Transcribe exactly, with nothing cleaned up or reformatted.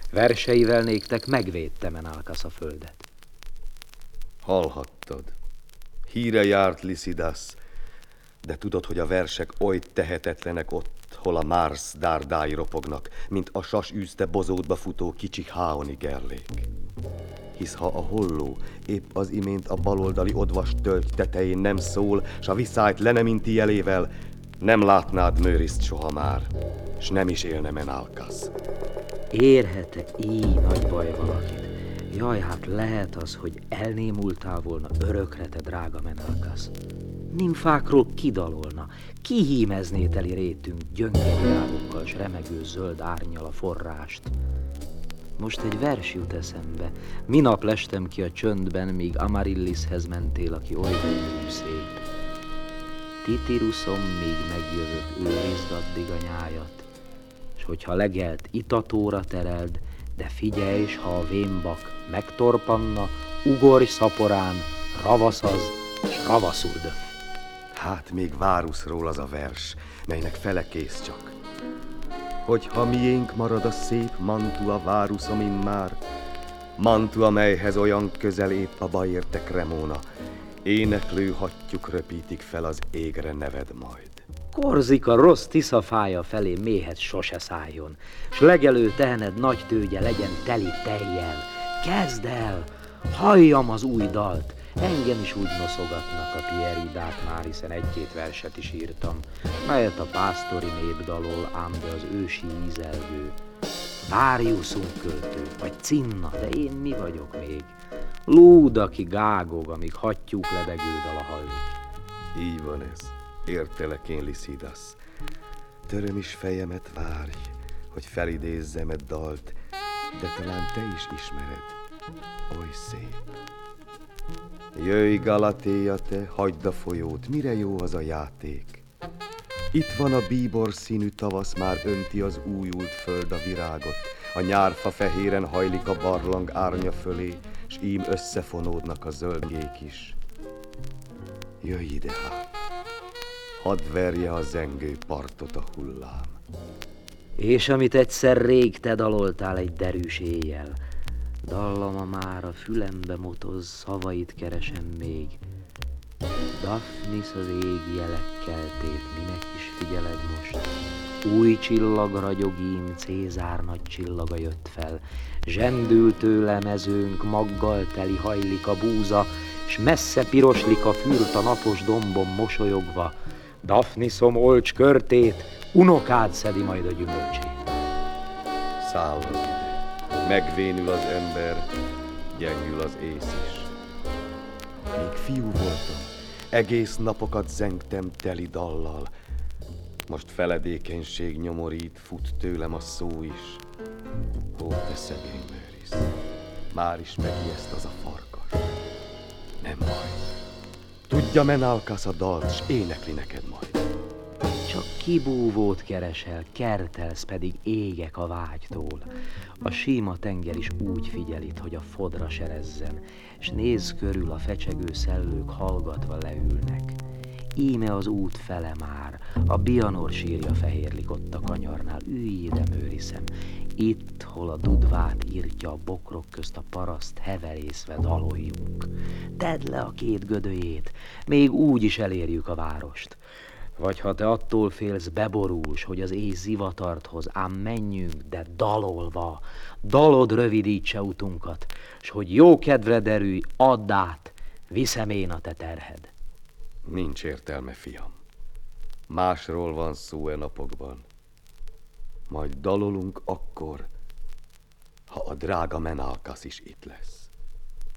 Verseivel néktek megvédte Menalkasz a földet. Hallhattad. Híre járt Lisidasz, de tudod, hogy a versek oly tehetetlenek ott, hol a Mars dárdái ropognak, mint a sas űzte bozótba futó kicsi háoni gerlék. Hisz ha a holló épp az imént a baloldali odvas tölgy tetején nem szól, s a viszályt le nem inti jelével, nem látnád Mőriszt soha már, s nem is élne Menalkasz. Érhetek így nagy baj valakit. Jaj, hát lehet az, hogy elnémultál volna örökre, te drága Menalkasz. Nimfákról kidalolna, kihímezné teli rétünk gyöngérjárókkal s remegő zöld árnnyal a forrást. Most egy vers jut eszembe. Minap lestem ki a csöndben, míg Amarillishez mentél, aki oly gyönyörű szép. Titiruszom, míg megjövök, őrizd addig a nyájat, s hogyha legelt itatóra tereld, de figyelj, s ha a vénbak megtorpanna, ugorj szaporán, ravasz az, s ravaszurd. Hát még Váruszról az a vers, melynek fele kész csak. Hogyha miénk marad a szép Mantua Váruszom immár, Mantua, melyhez olyan közel épp a bajérte Cremona, éneklő hattyúk röpítik fel az égre neved majd. Korzika rossz tiszafája felé méhed sose szálljon, s legelő tehened nagy tőgye legyen teli tejjel. Kezd el, halljam az új dalt, engem is úgy noszogatnak a Pieridák már, hiszen egy-két verset is írtam, melyet a pásztori nép dalol, ám de az ősi ízelgő. Váriuszunk költő, vagy Cinna, de én mi vagyok még? Lúd, aki gágog, amíg hattyúk lebegő dala hallik. Így van ez. Értelek én, Lisidasz. Töröm is fejemet, várj, hogy felidézzem egy dalt, de talán te is ismered. Oly szép. Jöjj, Galatéja, te, hagyd a folyót, mire jó az a játék. Itt van a bíbor színű tavasz, már önti az újult föld a virágot, a nyárfa fehéren hajlik a barlang árnya fölé, s ím összefonódnak a zöldgék is. Jöjj ide hát! Hadd verje a zengő partot a hullám. És amit egyszer rég te daloltál egy derűs éjjel, dallama már a fülembe motoz, szavait keresem még. Daphnis az ég jelekkeltét, minek is figyeled most? Új csillag ragyog ím, Cézár nagy csillaga jött fel. Zsendül tőle mezőnk, maggal teli hajlik a búza, s messze piroslik a fürt a napos dombon mosolyogva. Daphnisom olcs körtét, unokád szedi majd a gyümölcsét. Szállj ide, megvénül az ember, gyengül az ész is. Még fiú voltam, egész napokat zengtem teli dallal. Most feledékenység nyomorít, fut tőlem a szó is. Ó, te szegény Mőrisz, már is megijeszt az a farkas. Nem baj, tudja Menalkasz a dalt, s énekli neked majd. Csak kibúvót keresel, kertelsz, pedig égek a vágytól. A síma tenger is úgy figyel itt, hogy a fodra serezzen, s nézz körül, a fecsegő szellők hallgatva leülnek. Íme az út fele már, a Bianor sírja fehérlik ott a kanyarnál. Ülj ide, Mőriszem, itt, hol a dudvát írtja a bokrok közt a paraszt, heverészve daloljunk. Tedd le a két gödöjét, még úgy is elérjük a várost. Vagy ha te attól félsz, beborulsz, hogy az éj zivatart hoz, ám menjünk, de dalolva, dalod rövidítse utunkat, s hogy jó kedvre derülj, add át, viszem én a te terhed. Nincs értelme, fiam. Másról van szó e napokban. Majd dalolunk akkor, ha a drága Menalkasz is itt lesz.